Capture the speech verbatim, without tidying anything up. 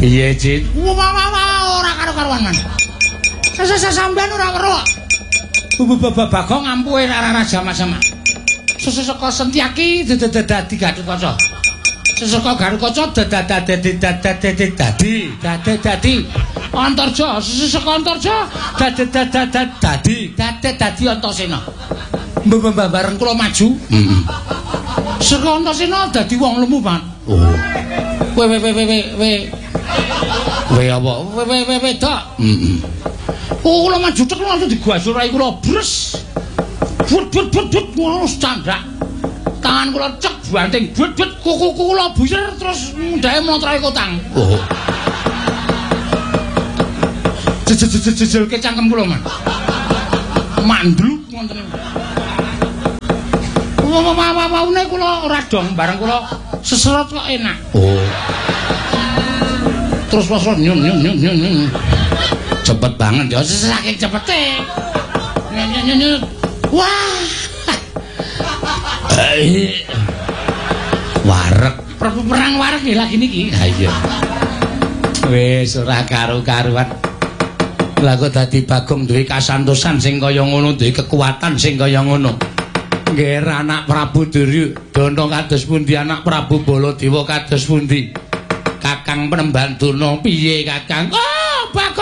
Piye, Cit? Wah, wah, wah, ora karo-karuan man. Sesa sampean ora weruh. Bu Bagong ngampuhe rara sama-sama. Seseka Sentyaki dadi Gatotkaca. Seseka Gatotkaca dadi dadi dadi dadi Antarja, seseka Antarja dadi dadi dadi dadi Antasena. Mbah bareng kula maju. Heeh. Seka Antasena dadi wong lemu, Pak. Oh. We we we we we. We apa? We we we wedok. Heeh. Oh, kula maju tek langsung digasurai kula bres. But but but but ngono standak. Tangan kula cek banting but but kuku kula buyer terus ndae montrae kotang. Oh. Jejel ke cangkem kula, Man. Mandruk ngoten. Wah-wah-wah-wahne kula ora dong bareng kula seserot kok enak. Oh. Terus pas nyun nyun nyun nyun. Cepet banget ya, saking cepete. Nyun nyun nyun. Wah. Eh. Wareg. Perang wareg lagi niki. Ha iya. Wis ora karo-karuan. Lah kok dadi Bagong duwe kasantosan sing kaya ngono, duwe kekuatan sing kaya ngono. Nggih anak Prabu Duryudana kados pundi, anak Prabu Baladewa kados pundi? Kakang Prambadono piye Kakang? Oh, Bagong